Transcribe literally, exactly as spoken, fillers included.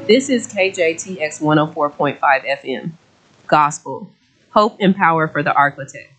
This is K J T X one oh four point five F M, Gospel, Hope and Power for the Architect.